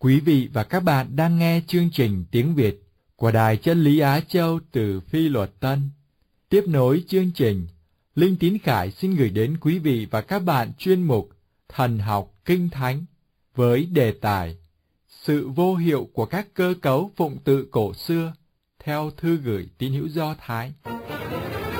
Quý vị và các bạn đang nghe chương trình tiếng Việt của Đài Chân Lý Á Châu từ Phi Luật Tân. Tiếp nối chương trình, Linh Tín Khải xin gửi đến quý vị và các bạn chuyên mục Thần học Kinh Thánh với đề tài Sự vô hiệu của các cơ cấu phụng tự cổ xưa theo thư gửi tín hữu Do Thái.